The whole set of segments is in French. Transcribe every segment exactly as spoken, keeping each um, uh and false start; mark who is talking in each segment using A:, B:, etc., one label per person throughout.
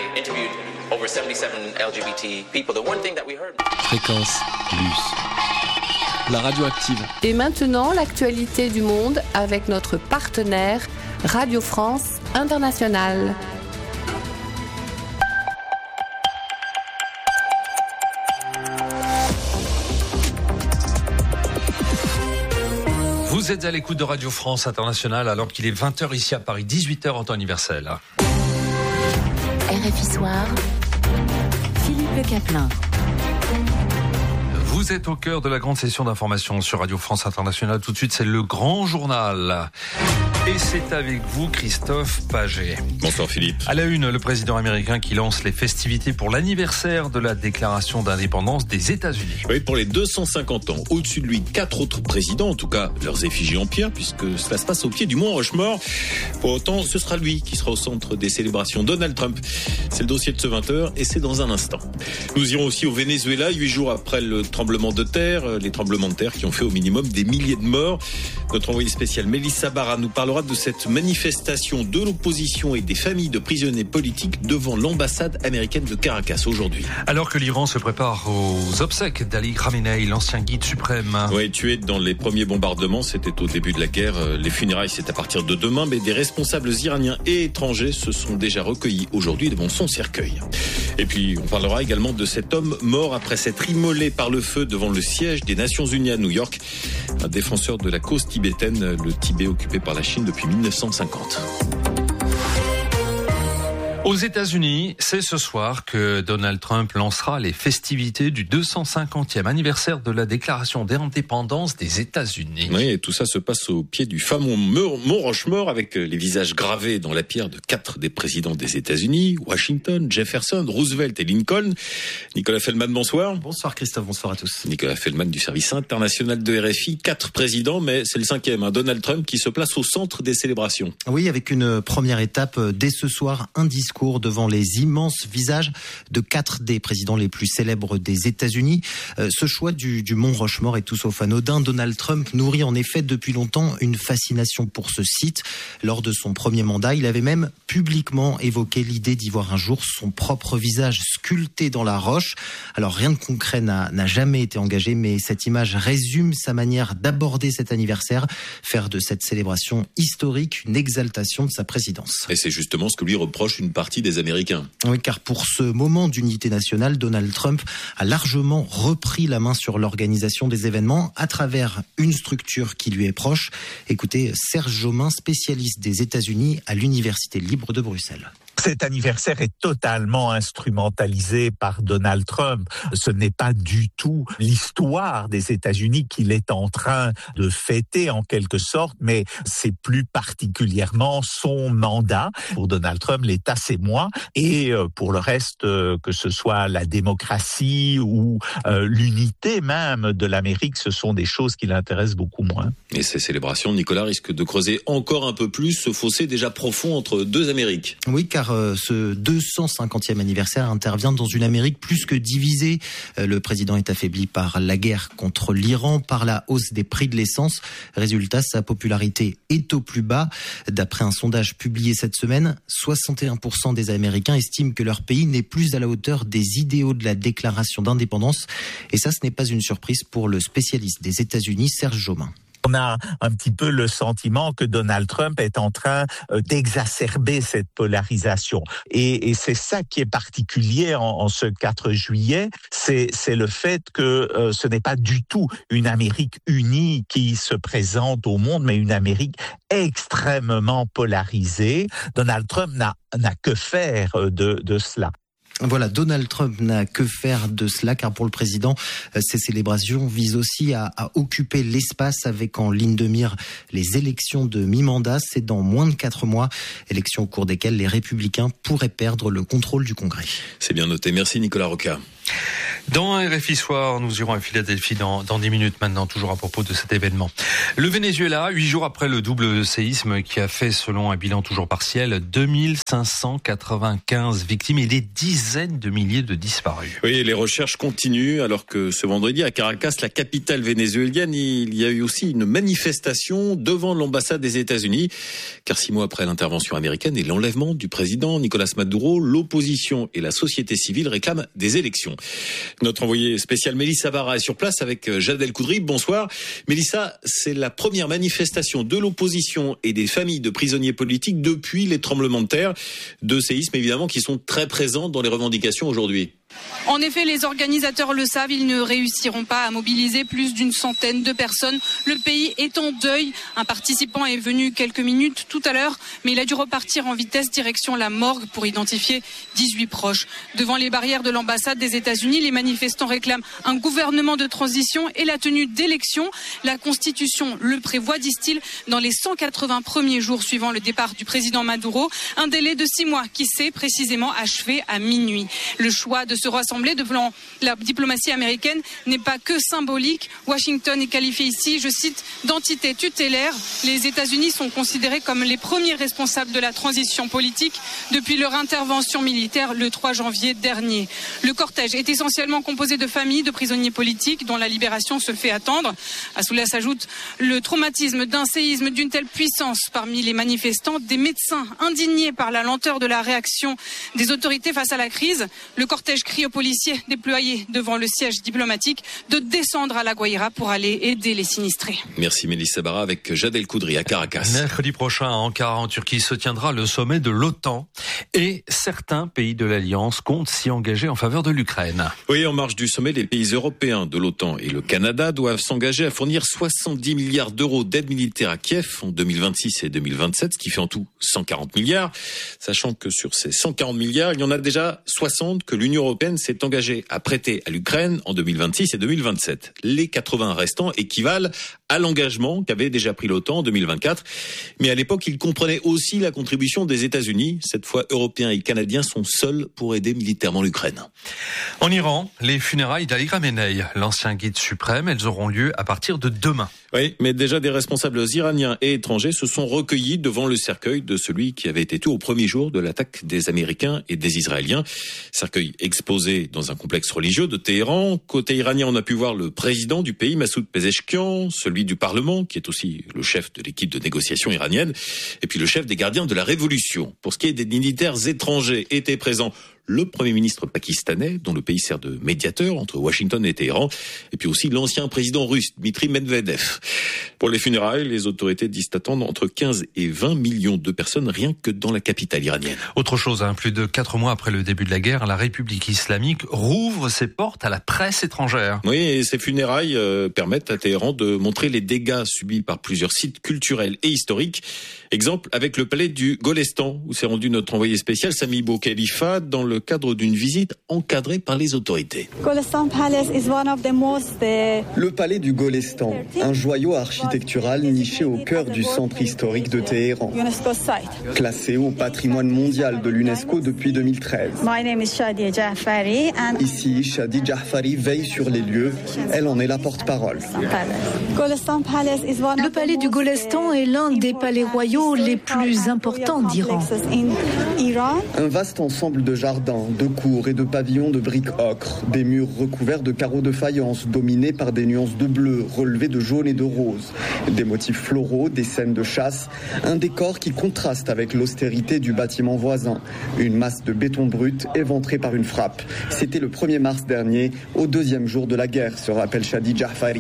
A: I interviewed over seventy-seven L G B T people. The one thing that we heard.
B: Fréquence Plus. La radio active.
C: Et maintenant, l'actualité du monde avec notre partenaire Radio France Internationale.
D: Vous êtes à l'écoute de Radio France Internationale alors qu'il est vingt heures ici à Paris, dix-huit heures en temps universel.
E: R F I Soir, Philippe Le Caplin.
D: Vous êtes au cœur de la grande session d'information sur Radio France Internationale. Tout de suite, c'est le grand journal. Et c'est avec vous, Christophe Paget.
F: Bonsoir Philippe.
D: À la une, le président américain qui lance les festivités pour l'anniversaire de la déclaration d'indépendance des États-Unis.
F: Oui, pour les deux cent cinquante ans. Au-dessus de lui, quatre autres présidents, en tout cas leurs effigies en pierre, puisque cela se passe au pied du mont Rushmore. Pour autant, ce sera lui qui sera au centre des célébrations. Donald Trump, c'est le dossier de ce vingt heures et c'est dans un instant. Nous irons aussi au Venezuela, huit jours après le tremblement de terre, les tremblements de terre qui ont fait au minimum des milliers de morts. Notre envoyé spécial Mélissa Barra nous parlera de cette manifestation de l'opposition et des familles de prisonniers politiques devant l'ambassade américaine de Caracas aujourd'hui.
D: Alors que l'Iran se prépare aux obsèques d'Ali Khamenei, l'ancien guide suprême.
F: Oui, tué dans les premiers bombardements, c'était au début de la guerre. Les funérailles, c'est à partir de demain, mais des responsables iraniens et étrangers se sont déjà recueillis aujourd'hui devant son cercueil. Et puis, on parlera également de cet homme mort après s'être immolé par le feu devant le siège des Nations Unies à New York. Un défenseur de la cause tibétaine, le Tibet occupé par la Chine depuis mille neuf cent cinquante.
D: Aux États-Unis, c'est ce soir que Donald Trump lancera les festivités du deux cent cinquantième anniversaire de la déclaration d'indépendance des États-Unis.
F: Oui, et tout ça se passe au pied du fameux mont Rushmore avec les visages gravés dans la pierre de quatre des présidents des États-Unis, Washington, Jefferson, Roosevelt et Lincoln. Nicolas Feldman, bonsoir.
G: Bonsoir Christophe, bonsoir à tous.
F: Nicolas Feldman du service international de R F I, quatre présidents, mais c'est le cinquième, hein, Donald Trump qui se place au centre des célébrations.
G: Oui, avec une première étape dès ce soir, un discours devant les immenses visages de quatre des présidents les plus célèbres des États-Unis. Euh, ce choix du, du mont Rushmore est tout sauf anodin. Donald Trump nourrit en effet depuis longtemps une fascination pour ce site. Lors de son premier mandat, il avait même publiquement évoqué l'idée d'y voir un jour son propre visage sculpté dans la roche. Alors rien de concret n'a, n'a jamais été engagé, mais cette image résume sa manière d'aborder cet anniversaire, faire de cette célébration historique une exaltation de sa présidence.
F: Et c'est justement ce que lui reproche une partie des Américains.
G: Oui, car pour ce moment d'unité nationale, Donald Trump a largement repris la main sur l'organisation des événements à travers une structure qui lui est proche. Écoutez, Serge Jomin, spécialiste des États-Unis à l'Université libre de Bruxelles.
H: Cet anniversaire est totalement instrumentalisé par Donald Trump. Ce n'est pas du tout l'histoire des États-Unis qu'il est en train de fêter en quelque sorte, mais c'est plus particulièrement son mandat. Pour Donald Trump, l'État c'est moi, et pour le reste, que ce soit la démocratie ou euh, l'unité même de l'Amérique, ce sont des choses qui l'intéressent beaucoup moins.
F: Et ces célébrations, Nicolas, risquent de creuser encore un peu plus ce fossé déjà profond entre deux Amériques.
G: Oui, car ce deux cent cinquantième anniversaire intervient dans une Amérique plus que divisée. Le président est affaibli par la guerre contre l'Iran, par la hausse des prix de l'essence. Résultat, sa popularité est au plus bas. D'après un sondage publié cette semaine, soixante et un pour cent des Américains estiment que leur pays n'est plus à la hauteur des idéaux de la déclaration d'indépendance. Et ça, ce n'est pas une surprise pour le spécialiste des États-Unis, Serge Jomin.
H: On a un petit peu le sentiment que Donald Trump est en train d'exacerber cette polarisation. Et, et c'est ça qui est particulier en, en ce quatre juillet, c'est, c'est le fait que euh, ce n'est pas du tout une Amérique unie qui se présente au monde, mais une Amérique extrêmement polarisée. Donald Trump n'a, n'a que faire de, de cela.
G: Voilà, Donald Trump n'a que faire de cela, car pour le président, ces célébrations visent aussi à, à occuper l'espace avec en ligne de mire les élections de mi-mandat. C'est dans moins de quatre mois, élections au cours desquelles les républicains pourraient perdre le contrôle du Congrès.
F: C'est bien noté. Merci Nicolas Roca.
D: Dans R F I Soir, nous irons à Philadelphie dans, dans dix minutes maintenant, toujours à propos de cet événement. Le Venezuela, huit jours après le double séisme qui a fait, selon un bilan toujours partiel, deux mille cinq cent quatre-vingt-quinze victimes et des dizaines de milliers de disparus.
F: Oui, les recherches continuent alors que ce vendredi à Caracas, la capitale vénézuélienne, il y a eu aussi une manifestation devant l'ambassade des États-Unis. Car six mois après l'intervention américaine et l'enlèvement du président Nicolás Maduro, l'opposition et la société civile réclament des élections. Notre envoyé spécial Mélissa Barra est sur place avec Jad El-Koudri. Bonsoir. Mélissa, c'est la première manifestation de l'opposition et des familles de prisonniers politiques depuis les tremblements de terre, deux séismes évidemment qui sont très présents dans les revendications aujourd'hui.
I: En effet, les organisateurs le savent, ils ne réussiront pas à mobiliser plus d'une centaine de personnes. Le pays est en deuil. Un participant est venu quelques minutes tout à l'heure, mais il a dû repartir en vitesse direction la morgue pour identifier dix-huit proches. Devant les barrières de l'ambassade des États-Unis, les manifestants réclament un gouvernement de transition et la tenue d'élections. La Constitution le prévoit, disent-ils, dans les cent quatre-vingts premiers jours suivant le départ du président Maduro. Un délai de six mois qui s'est précisément achevé à minuit. Le choix de se rassembler devant la diplomatie américaine n'est pas que symbolique. Washington est qualifié ici, je cite, d'entité tutélaire. Les États-Unis sont considérés comme les premiers responsables de la transition politique depuis leur intervention militaire le trois janvier dernier. Le cortège est essentiellement composé de familles de prisonniers politiques dont la libération se fait attendre. À cela s'ajoute le traumatisme d'un séisme d'une telle puissance parmi les manifestants, des médecins indignés par la lenteur de la réaction des autorités face à la crise. Le cortège crie aux policiers déployés devant le siège diplomatique de descendre à La Guaira pour aller aider les sinistrés.
F: Merci Mélissa Barra avec Jad El-Koudri à Caracas.
D: Mercredi prochain à Ankara en Turquie se tiendra le sommet de l'OTAN et certains pays de l'Alliance comptent s'y engager en faveur de l'Ukraine.
F: Oui, en marge du sommet, les pays européens de l'OTAN et le Canada doivent s'engager à fournir soixante-dix milliards d'euros d'aide militaire à Kiev en deux mille vingt-six et deux mille vingt-sept, ce qui fait en tout cent quarante milliards. Sachant que sur ces cent quarante milliards, il y en a déjà soixante que l'Union européenne s'est engagée à prêter à l'Ukraine en deux mille vingt-six et deux mille vingt-sept. Les quatre-vingts restants équivalent à l'engagement qu'avait déjà pris l'OTAN en deux mille vingt-quatre. Mais à l'époque, il comprenait aussi la contribution des États-Unis. Cette fois, Européens et Canadiens sont seuls pour aider militairement l'Ukraine.
D: En Iran, les funérailles d'Ali Khamenei, l'ancien guide suprême, elles auront lieu à partir de demain.
F: Oui, mais déjà des responsables iraniens et étrangers se sont recueillis devant le cercueil de celui qui avait été tué au premier jour de l'attaque des Américains et des Israéliens. Cercueil exposé dans un complexe religieux de Téhéran. Côté iranien, on a pu voir le président du pays, Massoud Pezeshkian, celui du Parlement, qui est aussi le chef de l'équipe de négociation iranienne, et puis le chef des gardiens de la révolution. Pour ce qui est des dignitaires étrangers, étaient présents le Premier ministre pakistanais, dont le pays sert de médiateur entre Washington et Téhéran, et puis aussi l'ancien président russe, Dmitri Medvedev. Pour les funérailles, les autorités disent attendre entre quinze et vingt millions de personnes rien que dans la capitale iranienne.
D: Autre chose, hein, plus de quatre mois après le début de la guerre, la République islamique rouvre ses portes à la presse étrangère.
F: Oui, et ces funérailles euh, permettent à Téhéran de montrer les dégâts subis par plusieurs sites culturels et historiques. Exemple avec le palais du Golestan, où s'est rendu notre envoyé spécial Sami Boukhelifa dans le cadre d'une visite encadrée par les autorités.
J: Le palais du Golestan, un joyau architectural niché au cœur du centre historique de Téhéran, classé au patrimoine mondial de l'UNESCO depuis deux mille treize. Ici, Shadi Jafari veille sur les lieux, elle en est la porte-parole.
K: Le palais du Golestan est l'un des palais royaux les plus importants d'Iran.
J: Un vaste ensemble de jardins, de cours et de pavillons de briques ocre, des murs recouverts de carreaux de faïence dominés par des nuances de bleu relevées de jaune et de rose, des motifs floraux, des scènes de chasse, un décor qui contraste avec l'austérité du bâtiment voisin, une masse de béton brut éventrée par une frappe. C'était le premier mars dernier, au deuxième jour de la guerre, se rappelle Shadi Jafari.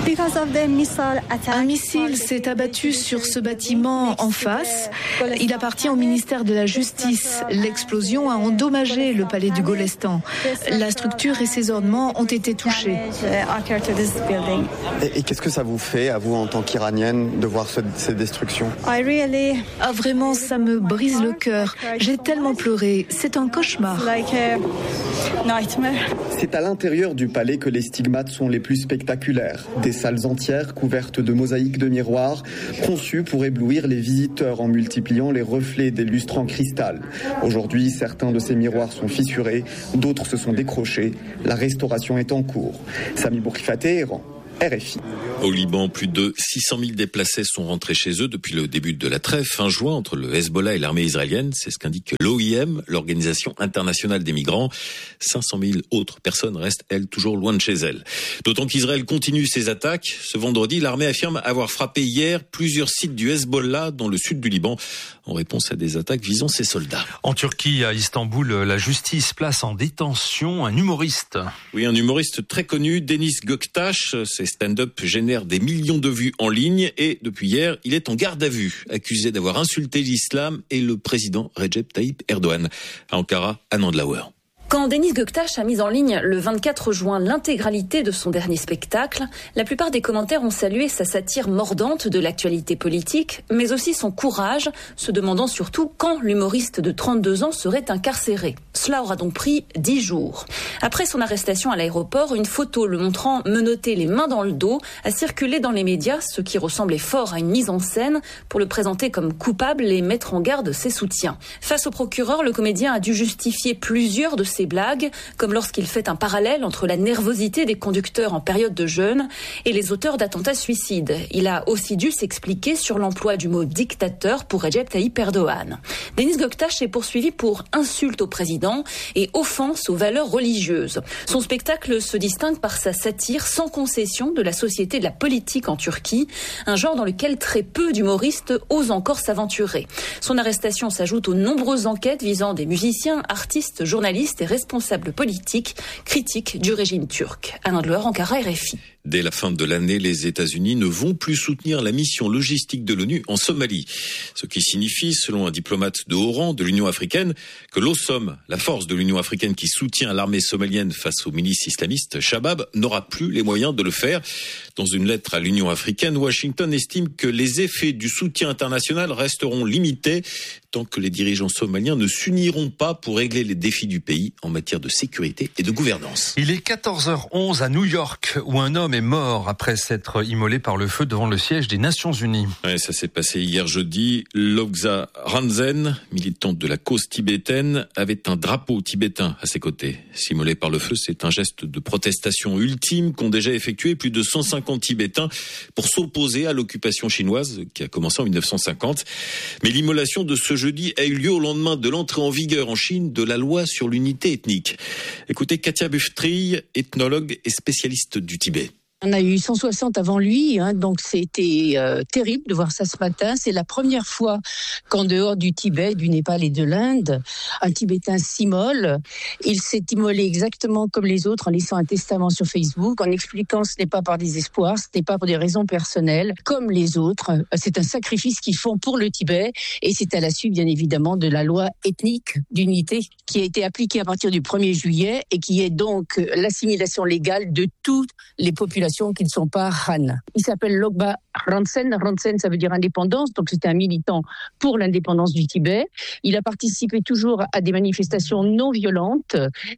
K: Un missile s'est abattu sur ce bâtiment en face. Il appartient au ministère de la Justice. L'explosion a endommagé le palais du Golestan. La structure et ses ornements ont été touchés.
J: Et, et qu'est-ce que ça vous fait, à vous en tant qu'Iranienne, de voir ce, ces destructions ?
K: Ah, vraiment, ça me brise le cœur. J'ai tellement pleuré. C'est un cauchemar.
J: C'est à l'intérieur du palais que les stigmates sont les plus spectaculaires. Des salles entières couvertes de mosaïques de miroirs, conçues pour éblouir les visiteurs en multipliant les reflets des lustres en cristal. Aujourd'hui, certains de ces miroirs sont fissurés, d'autres se sont décrochés. La restauration est en cours. Sami Bourkifate, Téhéran. R F I.
F: Au Liban, plus de six cent mille déplacés sont rentrés chez eux depuis le début de la trêve fin juin entre le Hezbollah et l'armée israélienne. C'est ce qu'indique l'O I M, l'Organisation internationale des migrants. cinq cent mille autres personnes restent, elles, toujours loin de chez elles. D'autant qu'Israël continue ses attaques. Ce vendredi, l'armée affirme avoir frappé hier plusieurs sites du Hezbollah dans le sud du Liban en réponse à des attaques visant ses soldats.
D: En Turquie, à Istanbul, la justice place en détention un humoriste.
F: Oui, un humoriste très connu, Deniz Göktaş. Ses stand-up génèrent des millions de vues en ligne et depuis hier, il est en garde à vue, accusé d'avoir insulté l'islam et le président Recep Tayyip Erdogan. À Ankara, Anand Lauer.
L: Quand Deniz Göktaş a mis en ligne le vingt-quatre juin l'intégralité de son dernier spectacle, la plupart des commentaires ont salué sa satire mordante de l'actualité politique, mais aussi son courage, se demandant surtout quand l'humoriste de trente-deux ans serait incarcéré. Cela aura donc pris dix jours. Après son arrestation à l'aéroport, une photo le montrant menotté les mains dans le dos a circulé dans les médias, ce qui ressemblait fort à une mise en scène pour le présenter comme coupable et mettre en garde ses soutiens. Face au procureur, le comédien a dû justifier plusieurs de ses blagues, comme lorsqu'il fait un parallèle entre la nervosité des conducteurs en période de jeûne et les auteurs d'attentats suicides. Il a aussi dû s'expliquer sur l'emploi du mot dictateur pour Recep Tayyip Erdogan. Deniz Göktaş est poursuivi pour insulte au président et offense aux valeurs religieuses. Son spectacle se distingue par sa satire sans concession de la société de la politique en Turquie, un genre dans lequel très peu d'humoristes osent encore s'aventurer. Son arrestation s'ajoute aux nombreuses enquêtes visant des musiciens, artistes, journalistes et responsables politiques critiques du régime turc. Anand Lauer, Ankara, R F I.
F: Dès la fin de l'année, les États-Unis ne vont plus soutenir la mission logistique de l'ONU en Somalie. Ce qui signifie, selon un diplomate de haut rang de l'Union africaine, que l'OSOM, la force de l'Union africaine qui soutient l'armée somalienne face aux milices islamistes Shabab, n'aura plus les moyens de le faire. Dans une lettre à l'Union africaine, Washington estime que les effets du soutien international resteront limités tant que les dirigeants somaliens ne s'uniront pas pour régler les défis du pays en matière de sécurité et de gouvernance.
D: Il est quatorze heures onze à New York, où un homme est mort après s'être immolé par le feu devant le siège des Nations Unies.
F: Ouais, ça s'est passé hier jeudi. Logza Ranzen, militante de la cause tibétaine, avait un drapeau tibétain à ses côtés. S'immolé par le feu, c'est un geste de protestation ultime qu'ont déjà effectué plus de cent cinquante Tibétains pour s'opposer à l'occupation chinoise qui a commencé en mille neuf cent cinquante. Mais l'immolation de ce jeudi a eu lieu au lendemain de l'entrée en vigueur en Chine de la loi sur l'unité ethnique. Écoutez Katia Buftry, ethnologue et spécialiste du Tibet.
M: On a eu cent soixante avant lui, hein, donc c'était euh, terrible de voir ça ce matin. C'est la première fois qu'en dehors du Tibet, du Népal et de l'Inde, un Tibétain s'immole. Il s'est immolé exactement comme les autres en laissant un testament sur Facebook, en expliquant que ce n'est pas par désespoir, ce n'est pas pour des raisons personnelles, comme les autres. C'est un sacrifice qu'ils font pour le Tibet et c'est à la suite, bien évidemment, de la loi ethnique d'unité qui a été appliquée à partir du premier juillet et qui est donc l'assimilation légale de toutes les populations qui ne sont pas Han. Il s'appelle Logba Ranzen. Ranzen, ça veut dire indépendance, donc c'était un militant pour l'indépendance du Tibet. Il a participé toujours à des manifestations non violentes.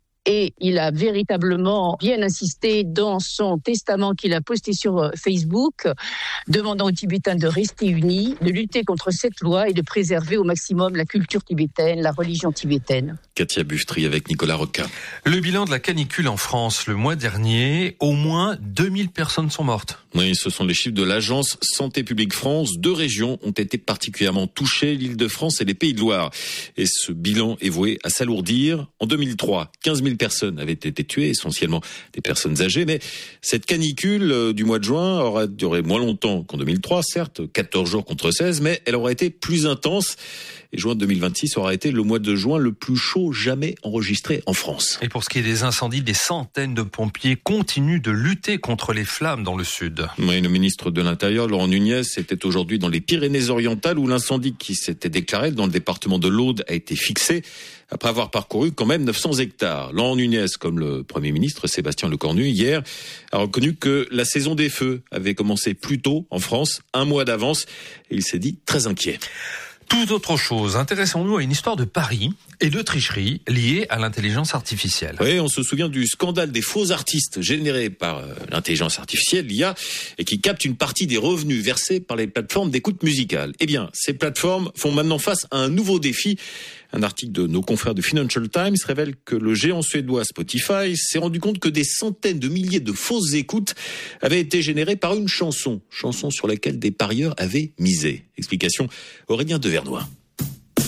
M: Et il a véritablement bien insisté dans son testament qu'il a posté sur Facebook, demandant aux Tibétains de rester unis, de lutter contre cette loi et de préserver au maximum la culture tibétaine, la religion tibétaine.
F: Katia Buftry avec Nicolas Roca.
D: Le bilan de la canicule en France le mois dernier, au moins deux mille personnes sont mortes.
F: Oui, ce sont les chiffres de l'agence Santé publique France. Deux régions ont été particulièrement touchées, l'Île-de-France et les Pays de Loire. Et ce bilan est voué à s'alourdir. En deux mille trois, quinze mille personnes avaient été tuées, essentiellement des personnes âgées. Mais cette canicule du mois de juin aura duré moins longtemps qu'en deux mille trois, certes, quatorze jours contre seize, mais elle aura été plus intense. Et juin deux mille vingt-six aura été le mois de juin le plus chaud jamais enregistré en France.
D: Et pour ce qui est des incendies, des centaines de pompiers continuent de lutter contre les flammes dans le sud.
F: Oui, le ministre de l'Intérieur, Laurent Nunez, était aujourd'hui dans les Pyrénées-Orientales où l'incendie qui s'était déclaré dans le département de l'Aude a été fixé après avoir parcouru quand même neuf cents hectares. Laurent Nunez, comme le Premier ministre Sébastien Lecornu, hier, a reconnu que la saison des feux avait commencé plus tôt en France, un mois d'avance, et il s'est dit très inquiet.
D: Tout autre chose, intéressons-nous à une histoire de paris et de tricherie liée à l'intelligence artificielle.
F: Oui, on se souvient du scandale des faux artistes générés par euh, l'intelligence artificielle, l'I A, et qui captent une partie des revenus versés par les plateformes d'écoute musicale. Eh bien, ces plateformes font maintenant face à un nouveau défi. Un article de nos confrères de Financial Times révèle que le géant suédois Spotify s'est rendu compte que des centaines de milliers de fausses écoutes avaient été générées par une chanson, chanson sur laquelle des parieurs avaient misé. Explication Aurélien Devernois.